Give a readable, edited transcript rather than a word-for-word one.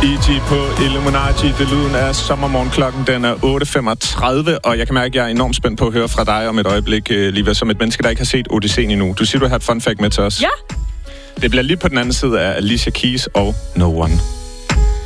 E.G. på Illuminati. Det lyden af sommermorgenklokken. Den er 8.35, og jeg kan mærke, at jeg er enormt spændt på at høre fra dig om et øjeblik, Liva, som et menneske, der ikke har set Odysseen endnu. Du siger, du har et fun fact med til os. Ja. Det bliver lige på den anden side af Alicia Keys og No One.